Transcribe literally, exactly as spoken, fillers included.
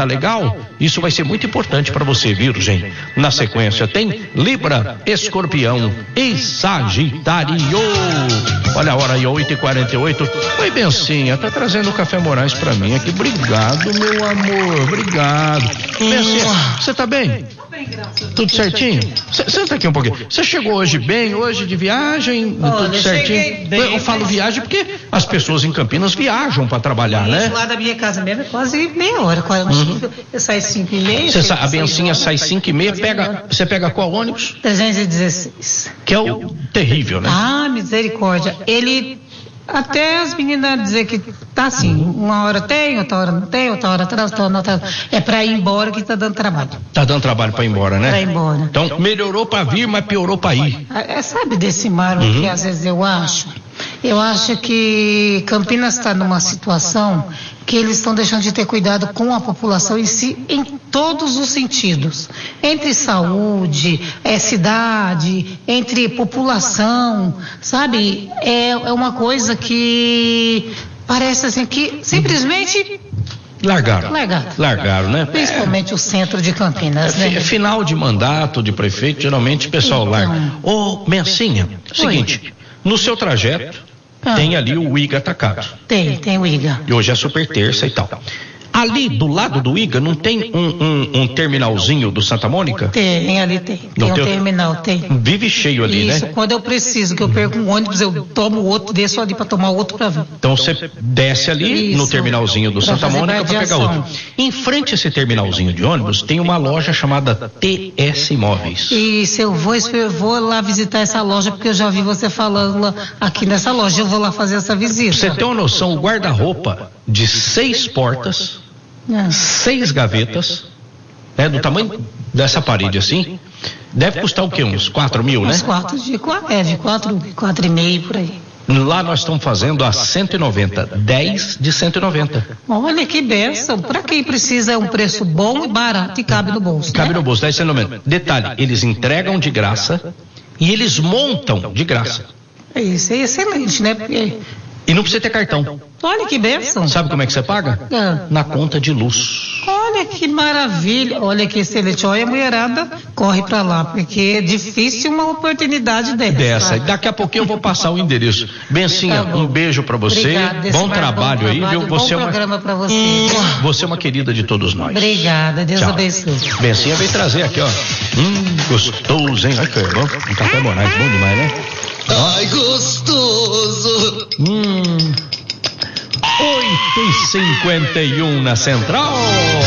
tá legal? Isso vai ser muito importante para você, Virgem. Na sequência tem Libra, Escorpião e Sagitário. Olha a hora aí, oito e quarenta e oito. Oi, Bencinha, tá trazendo o Café Moraes pra mim aqui. Obrigado, meu amor, obrigado. Bencinha, você tá bem? Tudo certinho? C- senta aqui um pouquinho. Você chegou hoje bem, hoje de viagem, Olha, tudo certinho? bem, eu falo mas... viagem porque as pessoas em Campinas viajam para trabalhar, né? Lá da minha casa mesmo é quase meia hora. Quase, uhum. Eu saio cinco e meia. Você sa- a Bencinha sai cinco e meia, pega, você pega qual ônibus? trezentos e dezesseis. Que é o terrível, né? Ah, misericórdia. Ele... Até as meninas dizer que tá assim, uma hora tem, outra hora não tem, outra hora atrás, outra hora não atrás. É pra ir embora que tá dando trabalho. Tá dando trabalho pra ir embora, né? Pra ir embora. Então, melhorou pra vir, mas piorou pra ir. É, sabe desse mar uhum. que às vezes eu acho? Eu acho que Campinas está numa situação que eles estão deixando de ter cuidado com a população em si, em todos os sentidos. Entre saúde, é, cidade, entre população, sabe? É, é uma coisa que parece assim que simplesmente... Largaram. Largaram. Largaram, né? Principalmente é. o centro de Campinas, é, né? Final de mandato de prefeito, geralmente o pessoal então, larga. Ô, Mencinha, seguinte, no seu trajeto, ah. tem ali o I G A atacado. Tem, tem o I G A. E hoje é super terça e tal. Ali do lado do I G A não tem um, um, um terminalzinho do Santa Mônica? Tem, ali tem. Tem não, um tem terminal, tem. Vive cheio ali, Isso, né? Isso, quando eu preciso, que eu perco um ônibus, eu tomo outro, desço ali para tomar outro para vir. Então você desce ali Isso, no terminalzinho do Santa Mônica para pegar outro. Em frente a esse terminalzinho de ônibus, tem uma loja chamada T S Imóveis. Isso, eu vou, eu vou lá visitar essa loja, porque eu já vi você falando lá, aqui nessa loja, eu vou lá fazer essa visita. Você tem uma noção, o guarda-roupa de seis portas, É. seis gavetas, né, do tamanho dessa parede assim, deve custar o quê? Uns quatro mil, né? Uns quatro de quatro, é, de quatro, quatro e meio por aí. Lá nós estamos fazendo a cento e noventa, dez de cento e noventa. Olha que bênção, para quem precisa é um preço bom e barato e cabe no bolso. Cabe né? no bolso, dez de cento e noventa. Detalhe, eles entregam de graça e eles montam de graça. Isso é excelente, né? Porque... E não precisa ter cartão. Olha que bênção. Sabe como é que você paga? Ah. Na conta de luz. Olha que maravilha. Olha que excelente. Olha, a mulherada corre pra lá, porque é difícil uma oportunidade dessa. Dessa. Daqui a pouquinho eu vou passar o endereço. Bencinha, tá um beijo pra você. Obrigada, bom, trabalho bom aí, viu? Você bom é uma... programa pra você. Você é uma querida de todos nós. Obrigada, Deus Tchau. abençoe. Bencinha veio trazer aqui, ó. Hum, gostoso, hein? Olha que bom. Um café Moraes, bom demais, né? Ai, gostoso! Hum. oito e cinquenta e um na Central.